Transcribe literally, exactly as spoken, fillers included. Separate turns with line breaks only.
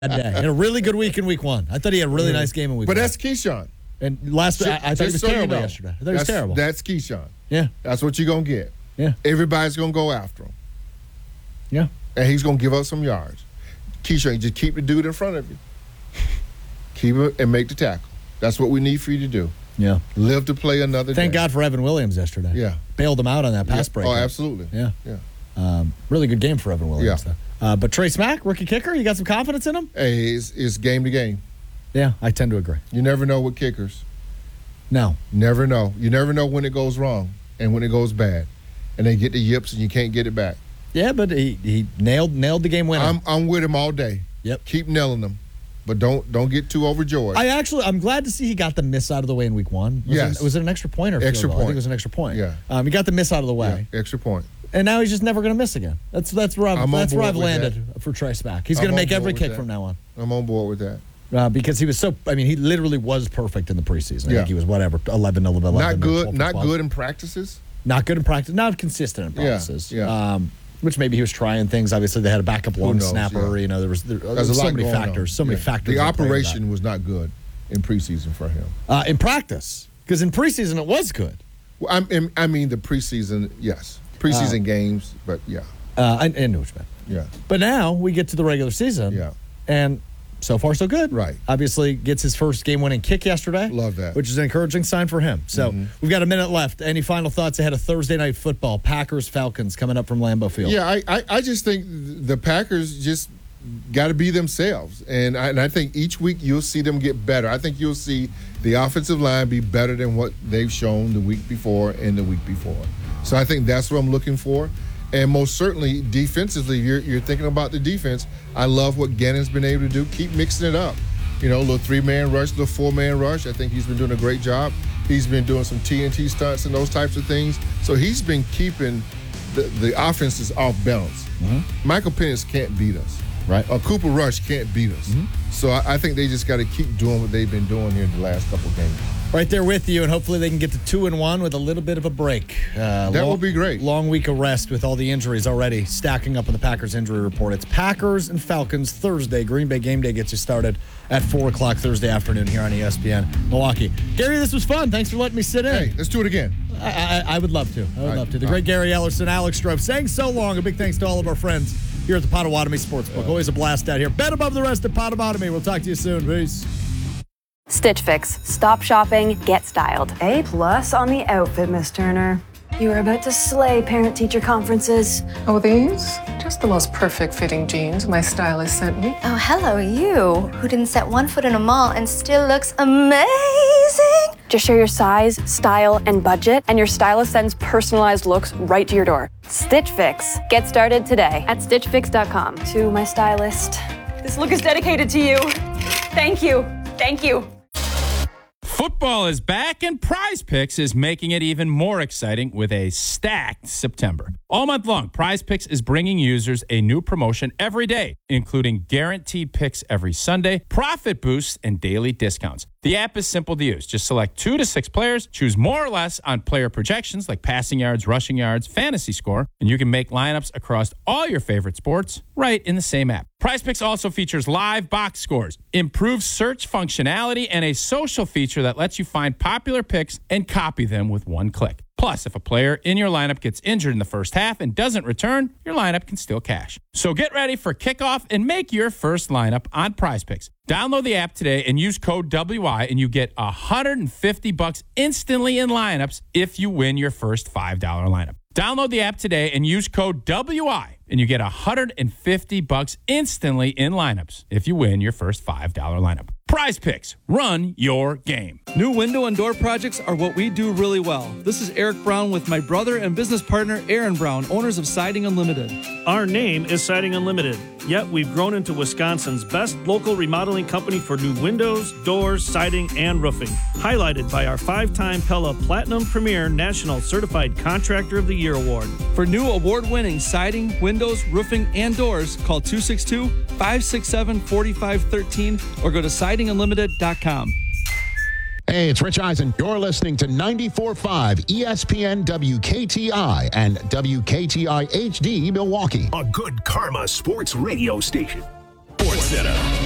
Day. He had a really good week in week one. I thought he had a really nice game in week
but
one.
that's Keyshawn.
And last week, I, I thought he was
so you
terrible
know,
yesterday. I thought he was
that's,
terrible.
That's Keyshawn.
Yeah.
That's what you're going to get.
Yeah.
Everybody's going to go after him.
Yeah.
And he's going to give up some yards. Keyshawn, just keep the dude in front of you. Keep it and make the tackle. That's what we need for you to do.
Yeah.
Live to play another
Thank
day.
God for Evan Williams yesterday.
Yeah.
Bailed him out on that pass
yeah.
break.
Oh, absolutely.
Yeah.
Yeah.
Um, really good game for Evan Williams,
Yeah.
though. Uh, but Trey Smack, rookie kicker, you got some confidence in him?
Hey, it's, it's game to game.
Yeah, I tend to agree.
You never know with kickers.
No.
Never know. You never know when it goes wrong and when it goes bad. And they get the yips and you can't get it back.
Yeah, but he, he nailed nailed the game winner.
I'm I'm with him all day.
Yep.
Keep nailing them. But don't don't get too overjoyed.
I actually, I'm glad to see he got the miss out of the way in week one. Was
Yes.
It, was it an extra point or a
Extra
field goal? I think
point.
it was an extra point.
Yeah.
Um, he got the miss out of the way.
Yeah, extra point.
And now he's just never going to miss again. That's that's where I've,
I'm on
that's where
board
I've
with
landed for Trey Smack. He's
I'm
going to
on
make every
board with
kick
that.
from now on.
I'm on board with that.
Uh, because he was so, I mean, he literally was perfect in the preseason. I
Yeah.
think he was whatever, eleven, eleven,
Not
or
good.
twelve,
Not
twelve.
good in practices.
Not good in practice. Not consistent in
Yeah,
practices.
yeah.
Um, which maybe he was trying things. Obviously, they had a backup long
knows,
snapper.
yeah.
You know, there was, there, there
There's a
was so
lot
many
going on.
factors. So many
Yeah.
factors.
The
that played into
operation was not good in preseason for him.
that. Uh, in practice, because in preseason it was good.
Well, I'm, I mean the preseason, yes, preseason games, but yeah,
Uh, I, I know what you meant.
yeah,
But now we get to the regular season.
yeah.
And so far, so good.
Right.
Obviously, gets his first game-winning kick yesterday.
Love that.
Which is an encouraging sign for him. So
Mm-hmm.
we've got a minute left. Any final thoughts ahead of Thursday Night Football? Packers-Falcons coming up from Lambeau Field.
Yeah, I, I, I just think the Packers just got to be themselves. And I, and I think each week you'll see them get better. I think you'll see the offensive line be better than what they've shown the week before and the week before. So I think that's what I'm looking for. And most certainly, defensively, you're, you're thinking about the defense. I love what Gannon's been able to do. Keep mixing it up. You know, a little three-man rush, a little four-man rush. I think he's been doing a great job. He's been doing some T N T stunts and those types of things. So he's been keeping the, the offenses off balance. Mm-hmm. Michael Penix can't beat us.
Right.
Or Cooper Rush can't beat us. Mm-hmm. So I, I think they just got to keep doing what they've been doing here in the last couple of games.
Right there with you, and hopefully they can get to two and one with a little bit of a break. Uh,
That
long,
would be great.
Long week of rest with all the injuries already stacking up on the Packers injury report. It's Packers and Falcons Thursday. Green Bay game day gets you started at four o'clock Thursday afternoon here on E S P N Milwaukee. Gary, this was fun. Thanks for letting me sit in.
Hey, let's do it again.
I, I, I would love to. I would
right.
love to. The
All
great
right.
Gary Ellerson, Alex Strofe, saying so long. A big thanks to all of our friends here at the Potawatomi Sportsbook. Always a blast out here. Bet above the rest at Potawatomi. We'll talk to you soon. Peace.
Stitch Fix. Stop shopping, get styled.
A plus on the outfit, Miss Turner. You were about to slay parent-teacher conferences.
Oh, these? Just the most perfect fitting jeans my stylist sent me.
Oh, hello, you, who didn't set one foot in a mall and still looks amazing.
Just share your size, style, and budget, and your stylist sends personalized looks right to your door. Stitch Fix. Get started today at stitch fix dot com.
To my stylist. This look is dedicated to you. Thank you. Thank you.
Football is back, and Prize Picks is making it even more exciting with a stacked September. All month long, Prize Picks is bringing users a new promotion every day, including guaranteed picks every Sunday, profit boosts, and daily discounts. The app is simple to use. Just select two to six players, choose more or less on player projections like passing yards, rushing yards, fantasy score, and you can make lineups across all your favorite sports right in the same app. Prize Picks also features live box scores, improved search functionality, and a social feature that lets you find popular picks and copy them with one click. Plus, if a player in your lineup gets injured in the first half and doesn't return, your lineup can still cash. So get ready for kickoff and make your first lineup on Prize Picks. Download the app today and use code W I, and you get one hundred fifty bucks instantly in lineups if you win your first five dollar lineup. Download the app today and use code W I, and you get one hundred fifty bucks instantly in lineups if you win your first five dollar lineup. Prize Picks. Run your game.
New window and door projects are what we do really well. This is Eric Brown with my brother and business partner, Aaron Brown, owners of Siding Unlimited.
Our name is Siding Unlimited, yet we've grown into Wisconsin's best local remodeling company for new windows, doors, siding, and roofing. Highlighted by our five-time Pella Platinum Premier National Certified Contractor of the Year Award.
For new award-winning siding, windows, roofing, and doors, call two six two, five six seven, four five one three or go to siding unlimited dot com.
Hey, it's Rich Eisen. You're listening to ninety-four point five E S P N W K T I and W K T I H D Milwaukee.
A good karma sports radio station. SportsCenter.